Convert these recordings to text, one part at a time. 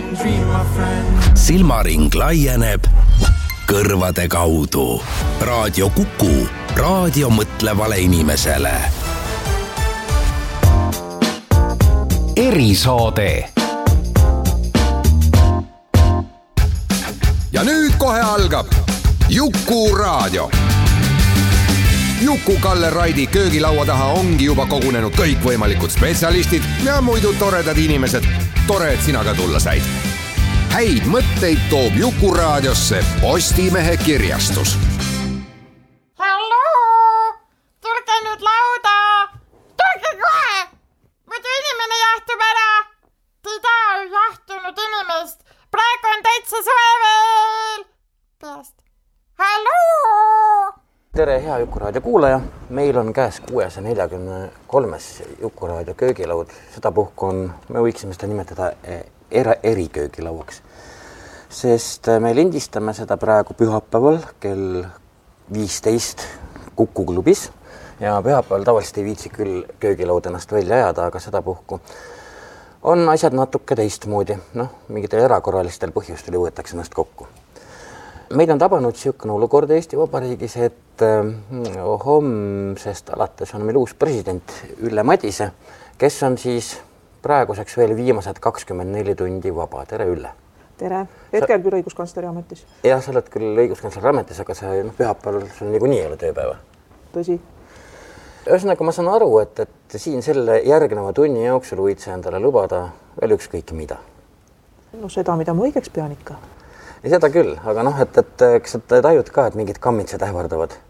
Silmaring laieneb kõrvade kaudu. Raadio Kuku, raadio mõtlevale inimesele. Erisaade. Ja nüüd kohe algab Juku raadio. Juku-Kalle Raidi köögilaua taha ongi juba kogunenud kõikvõimalikud spetsialistid ja muidu toredad inimesed. Tore, et sina ka tulla said. Häid mõtteid toob Juku raadiosse Postimehe kirjastus. Halloo! Tulge nüüd lauda! Tulge kohe! Muidu inimene jahtub ära! Te ei taha jahtunud inimest! Praegu on täitsa soe veel! Peast. Halloo! Tere, hea Jukuraadio kuulaja! Meil on käes 643. Jukuraadio köögilaud. Seda puhku on, me võiksime seda nimetada eriköögilauaks. Sest me lindistame seda praegu pühapäeval kell 15 Kuku klubis ja pühapäeval tavaliselt ei viitsi küll köögilaud ennast välja ajada, aga seda puhku on asjad natuke teistmoodi. Mingitel erakorralistel põhjustel võetakse ennast kokku. Meid on tabanud siukene olukord Eesti Vabariigis, et homsest alates on meil uus president Ülle Madise, kes on siis praeguseks veel viimased 24 tundi vaba. Tere, Ülle! Tere! Hetkel küll õiguskantsleri ametis. Jah, sa oled küll õiguskantsleri ametis, aga see pühapäeval sul niikuinii ei ole tööpäeva. Tõsi. Ühesõnaga, ma saan aru, et siin selle järgneva tunni jooksul võid sa endale lubada veel ükskõik mida. Seda, mida ma õigeks pean ikka. Ei seda küll, aga eks sa tajud ka, et mingid kammitsed ähvardavad.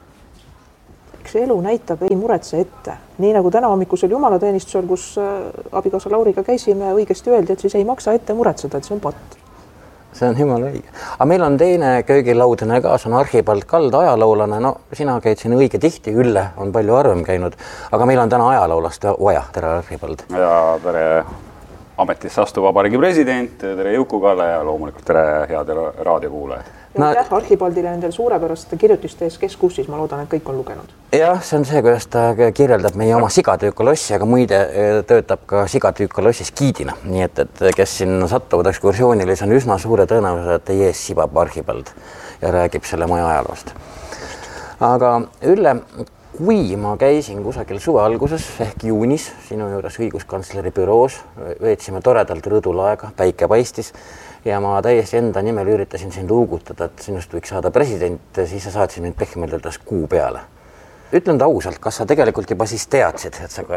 Eks elu näitab, ei muretse ette. Nii nagu täna hommikusel jumalateenistusel, kus abikaasa Lauriga käisime, õigesti öeldi, et siis ei maksa ette muretseda, et see on patt. See on jumala õige. Aga meil on teine köögilaudine kaas, on Archibald Kald, ajaloolane. Sina käid siin õige tihti, Ülle on palju harvem käinud, aga meil on täna ajaloolast vaja. Tere, Archibald! Ja tere ametisse astuv vabariigi president, tere Juku-Kalle ja loomulikult tere heade raadiokuulajad. Ja Archibaldile nendel suurepäraste kirjutiste ees keskussis, ma loodan, et kõik on lugenud. Jah, see on see, kuidas ta kirjeldab meie oma sigatüükolossi, aga muide töötab ka sigatüükolossis giidina. Nii et kes siin sattuvad ekskursioonile, see on üsna suure tõenäosusega, et teie ees sibab Archibald ja räägib selle maja ajaloost. Aga Ülle, kui ma käisin kusagil suve alguses ehk juunis sinu juures õiguskantsleri büroos, veetsime toredalt rõdul aega, päike paistis ja ma täiesti enda nimel üritasin sind uugutada, et sinust võiks saada president, siis sa saatsid mind pehmelt öeldes kuu peale. Ütlen ta ausalt, kas sa tegelikult juba siis teadsid, et sa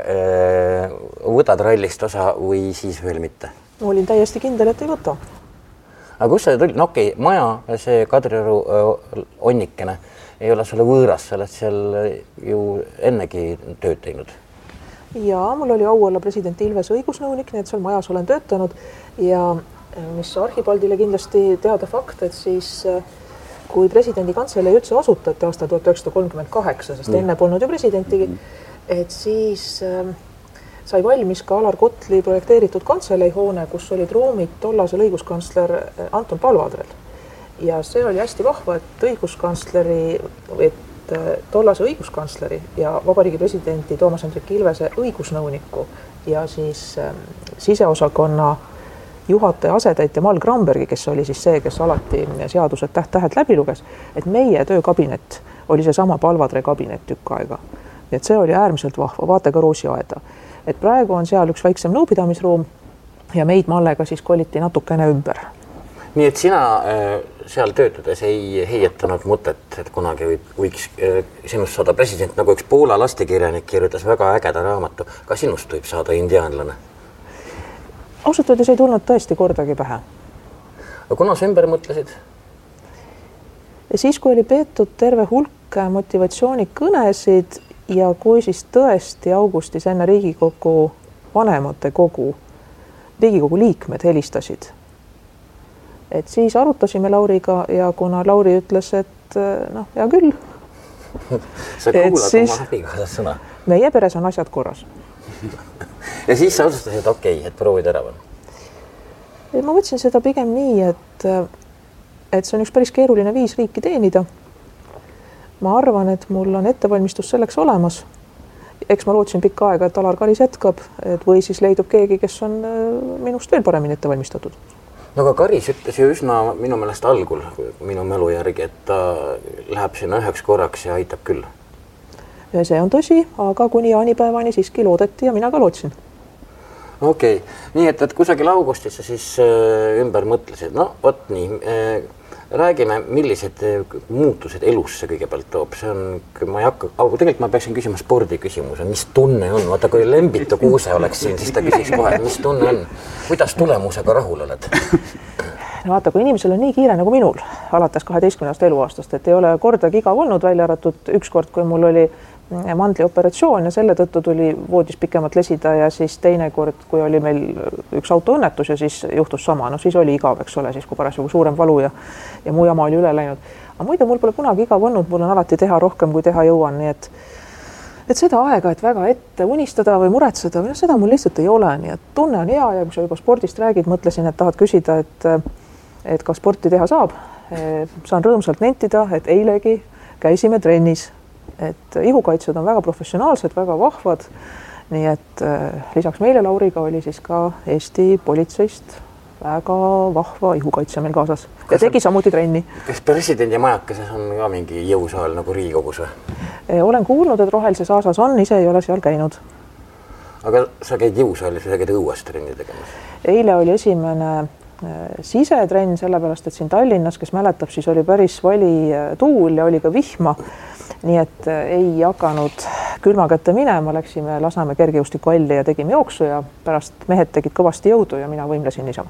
võtad rallist osa või siis veel mitte? Ma olin täiesti kindel, et ei võta. Aga kus sa tuli? Okei, maja, see Kadrioru onnikene ei ole sulle võõras, sa oled seal ju ennegi tööd teinud. Ja mul oli au olla president Ilvese õigusnõunik, nii et seal majas olen töötanud ja mis Archibaldile kindlasti teada fakt, et siis kui presidendi kantselei üldse asutati aasta 1938, sest enne polnud ju presidentigi, et siis sai valmis ka Alar Kotli projekteeritud kantselehoone, kus olid ruumid tollasel õiguskantsler Anton Palvadrel. Ja see oli hästi vahva, et tollase õiguskantsleri ja vabariigi presidenti Toomas Hendrik Ilvese õigusnõuniku ja siis siseosakonna juhataja asetäitja Mal Grambergi, kes oli siis see, kes alati seadused täht-tähelt läbi luges, et meie töökabinet oli see sama Palvadre kabinet tükk aega. Et see oli äärmiselt vahva, vaate ka Roosiaeda. Et praegu on seal üks väiksem nõupidamisruum ja meid Mallega siis koliti natukene ümber. Nii et sina seal töötades ei heietanud mõtet, et kunagi võiks sinust saada president, nagu üks Poola lastekirjanik kirjutas väga ägeda raamatu. Ka sinust võib saada indiaanlane? Ausalt öeldes ei tulnud tõesti kordagi pähe. Aga kuna sa ümber mõtlesid? Ja siis, kui oli peetud terve hulk motivatsioonikõnesid ja kui siis tõesti augustis enne Riigikogu vanemate kogu, Riigikogu liikmed helistasid, et siis arutasime Lauriga ja kuna Lauri ütles, et hea küll. Sa kuulad oma abikaasas sõna? Meie peres on asjad korras. Ja siis sa otsustasid, et okei, et proovid ära või? Ma võtsin seda pigem nii, et see on üks päris keeruline viis riiki teenida. Ma arvan, et mul on ettevalmistus selleks olemas. Eks ma lootsin pikka aega, et Alar Karis jätkab, või siis leidub keegi, kes on minust veel paremini ettevalmistatud. no aga Karis ütles ju üsna minu meelest algul, minu mälu järgi, et ta läheb sinna üheks korraks ja aitab küll. See on tõsi, aga kuni jaanipäevani siiski loodeti ja mina ka lootsin. Okei, nii et kusagil augustis sa siis ümber mõtlesid, no vot nii, räägime, millised muutused elus see kõigepealt toob. See on, ma ei hakka, aga tegelikult ma peaksin küsima spordiküsimuse, mis tunne on? Vaata, kui Lembitu Kuuse oleks siin, siis ta küsiks kohe, mis tunne on? Kuidas tulemusega rahul oled? No vaata, kui inimesel on nii kiire nagu minul, alates 12. eluaastast, et ei ole kordagi igav olnud, välja arvatud üks kord, kui mul oli mandlioperatsioon ja selle tõttu tuli voodis pikemalt lesida ja siis teine kord, kui oli meil üks autoõnnetus ja siis juhtus sama, no siis oli igav, eks ole, siis kui parasjagu suurem valu ja muu jama oli üle läinud. Aga muidu mul pole kunagi igav olnud, mul on alati teha rohkem, kui teha jõuan, nii et seda aega, et väga ette unistada või muretseda, või seda mul lihtsalt ei ole, nii et tunne on hea ja kui sa juba spordist räägid, mõtlesin, et tahad küsida, et kas sporti teha saab. Saan rõõmsalt nentida, et eilegi käisime trennis. Et ihukaitsjad on väga professionaalsed, väga vahvad, nii et lisaks meile Lauriga oli siis ka Eesti politseist väga vahva ihukaitsja meil kaasas ja tegi samuti trenni. Kas presidendi majakeses on ka mingi jõusaal nagu Riigikogus või? Olen kuulnud, et Rohelises aasas on, ise ei ole seal käinud. Aga sa käid jõusaalis või sa käid õues trenni tegemas? Eile oli esimene sisetrenn, sellepärast, et siin Tallinnas, kes mäletab, siis oli päris vali tuul ja oli ka vihma. Nii et ei hakanud külma kätte minema, läksime Lasnamäe kergejõustikuhalli ja tegime jooksu ja pärast mehed tegid kõvasti jõudu ja mina võimlesin niisama.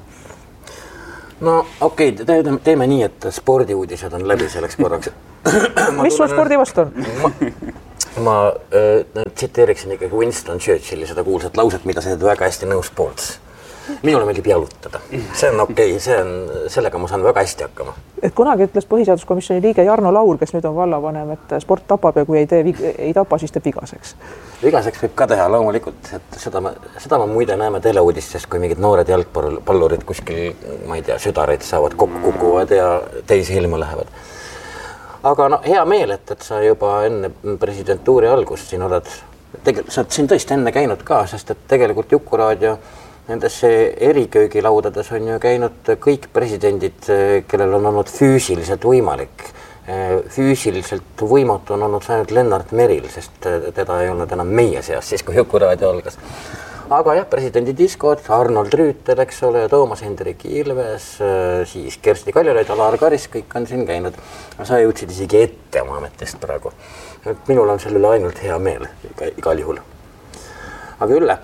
No okei, teeme nii, et spordiuudised on läbi selleks korraks. Mis sul spordi vastu on? Ma tsiteeriksin ikkagi Winston Churchilli seda kuulsat lauset, mida sa teed väga hästi nõus poolt. Minule meeldib jalutada. See on okei, sellega ma saan väga hästi hakkama. Et kunagi ütles põhiseaduskomisjoni liige Jarno Laur, kes nüüd on vallavanem, et sport tapab ja kui ei tapa, siis teeb vigaseks. Vigaseks võib ka teha loomulikult, et seda ma muide näeme teleuudistest, kui mingid noored jalgpallurid kuskil, ma ei tea, südareid saavad, kokku kukuvad ja teisi ilma lähevad. Aga no, hea meel, et sa juba enne presidentuuri algust siin oled, sa oled siin tõesti enne käinud ka, sest et tegelikult Jukuraadio nendesse eriköögilaudades on ju käinud kõik presidendid, kellel on olnud füüsiliselt võimalik. Füüsiliselt võimatu on olnud ainult Lennart Meril, sest teda ei olnud enam meie seas, siis kui Jukuraadio algas. Aga jah, presidendi diskod, Arnold Rüütel, eks ole, Toomas Hendrik Ilves, siis Kersti Kaljulaid, Alar Karis, kõik on siin käinud. Sa jõudsid isegi ette oma ametist praegu. Minul on selle üle ainult hea meel igal juhul. Aga Ülle,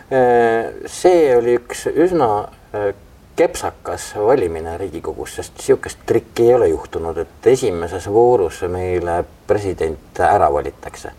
see oli üks üsna kepsakas valimine Riigikogus, sest siukest trikki ei ole juhtunud, et esimeses voorus meile president ära valitakse.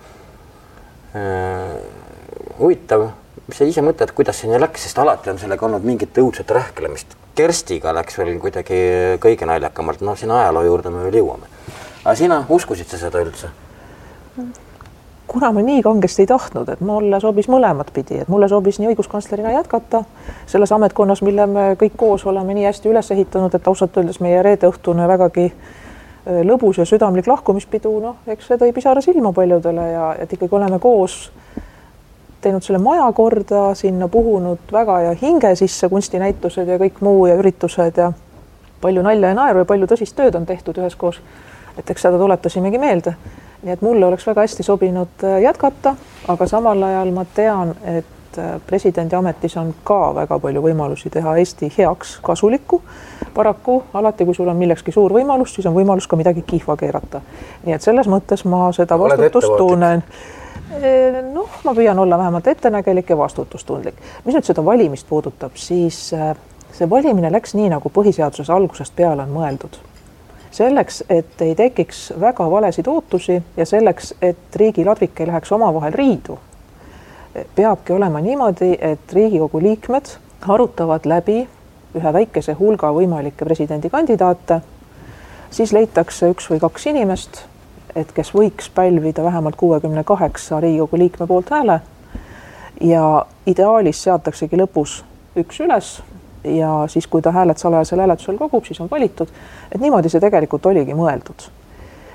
Huvitav, mis sa ise mõtled, kuidas see nii läks, sest alati on sellega olnud mingit õudset rähklemist. Kerstiga läks veel kuidagi kõige naljakamalt, no siin ajaloo juurde me veel jõuame. Aga sina uskusid sa seda üldse? Kuna ma nii kangesti ei tahtnud, et mulle sobis mõlemat pidi, et mulle sobis nii õiguskantslerina jätkata selles ametkonnas, mille me kõik koos oleme nii hästi üles ehitanud, et ausalt öeldes meie reedeõhtune vägagi lõbus ja südamlik lahkumispidu, noh, eks see tõi pisara silma paljudele ja et ikkagi oleme koos teinud selle maja korda, sinna puhunud väga ja hinge sisse kunstinäitused ja kõik muu ja üritused ja palju nalja ja naeru ja palju tõsist tööd on tehtud üheskoos, et eks seda tuletasimegi meelde. Nii et mulle oleks väga hästi sobinud jätkata, aga samal ajal ma tean, et presidendi ametis on ka väga palju võimalusi teha Eesti heaks kasulikku. Paraku alati, kui sul on millekski suur võimalus, siis on võimalus ka midagi kihva keerata. Nii et selles mõttes ma seda vastutust tunnen. Noh, ma püüan olla vähemalt ettenägelik ja vastutustundlik. Mis nüüd seda valimist puudutab, siis see valimine läks nii, nagu põhiseaduses algusest peale on mõeldud. Selleks, et ei tekiks väga valesid ootusi ja selleks, et riigi ladvik ei läheks omavahel riidu, peabki olema niimoodi, et Riigikogu liikmed arutavad läbi ühe väikese hulga võimalikke presidendikandidaate, siis leitakse üks või kaks inimest, et kes võiks pälvida vähemalt 68 Riigikogu liikme poolt hääle ja ideaalis seataksegi lõpus üks üles ja siis, kui ta hääled salajasel hääletusel kogub, siis on valitud. Et niimoodi see tegelikult oligi mõeldud.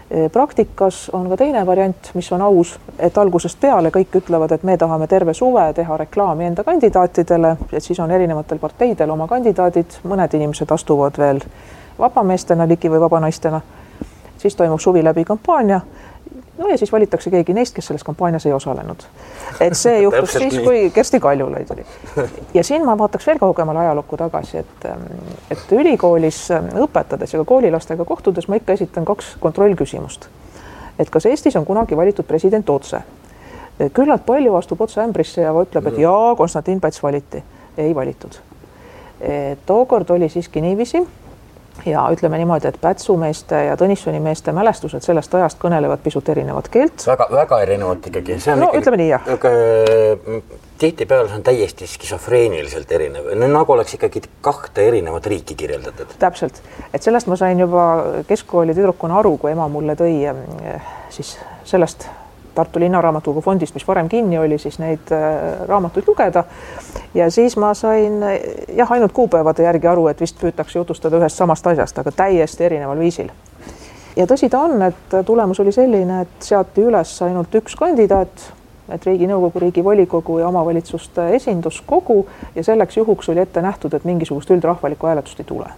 Praktikas on ka teine variant, mis on aus, et algusest peale kõik ütlevad, et me tahame terve suve teha reklaami enda kandidaatidele, et siis on erinevatel parteidel oma kandidaadid, mõned inimesed astuvad veel vabameestena ligi või vabanaistena, siis toimub suvi läbi kampaania, no ja siis valitakse keegi neist, kes selles kampaanias ei osalenud. Et see juhtus siis, kui Kersti Kaljulaid oli. Ja siin ma vaataks veel kaugemale ajalukku tagasi, et ülikoolis õpetades ja ka koolilastega kohtudes ma ikka esitan 2 kontrollküsimust. Et kas Eestis on kunagi valitud president otse? Küllalt palju astub otse ämbrisse ja ütleb, et jaa, Konstantin Päts valiti. Ei valitud. Tookord oli siiski niiviisi. Ja ütleme niimoodi, et Pätsumeeste ja Tõnissoni meeste mälestused sellest ajast kõnelevad pisut erinevat keelt. Väga erinevat ikkagi. See on no ikkagi, ütleme nii, jah. Tihtipeale see on täiesti skisofreeniliselt erinev. Nagu oleks ikkagi 2 erinevat riiki kirjeldatud. Täpselt. Et sellest ma sain juba keskkooli tüdrukuna aru, kui ema mulle tõi siis sellest Tartu Linnaraamatukogu fondist, mis varem kinni oli, siis neid raamatuid lugeda. Ja siis ma sain ainult kuupäevade järgi aru, et vist püütakse jutustada ühest samast asjast, aga täiesti erineval viisil. Ja tõsi ta on, et tulemus oli selline, et seati üles ainult 1 kandidaat, et Riiginõukogu, Riigivolikogu ja omavalitsuste esinduskogu ja selleks juhuks oli ette nähtud, et mingisugust üldrahvalikku hääletust ei tule.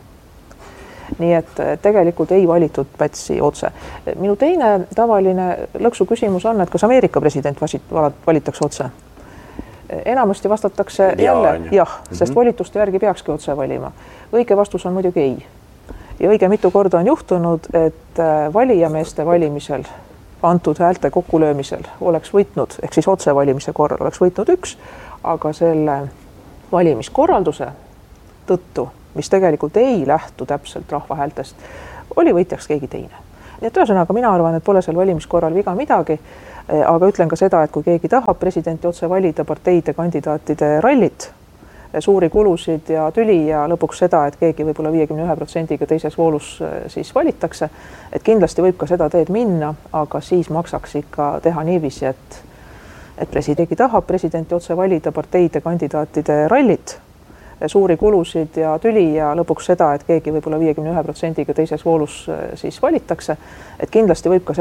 Nii et tegelikult ei valitud Pätsi otse. Minu teine tavaline lõksu küsimus on, et kas Ameerika president valitakse otse? Enamasti vastatakse jälle jah, sest volituste järgi peakski otse valima. Õige vastus on muidugi ei. Ja õige mitu korda on juhtunud, et valijameeste valimisel, antud häälte kokkulöömisel oleks võitnud, ehk siis otse valimise korral oleks võitnud 1, aga selle valimiskorralduse tõttu, mis tegelikult ei lähtu täpselt rahvahäältest, oli võitjaks keegi teine. Nii et ühesõnaga mina arvan, et pole seal valimiskorral viga midagi, aga ütlen ka seda, et kui keegi tahab presidenti otse valida parteide kandidaatide rallit, suuri kulusid ja tüli ja lõpuks seda, et keegi võib-olla 51% teises voolus siis valitakse, et kindlasti võib ka seda teed minna, aga siis maksaks ikka teha niiviisi, et presidenti tahab presidenti otse valida parteide kandidaatide rallit, suuri kulusid ja tüli ja lõpuks seda, et keegi võib-olla 51% teises voolus siis valitakse, et kindlasti võib ka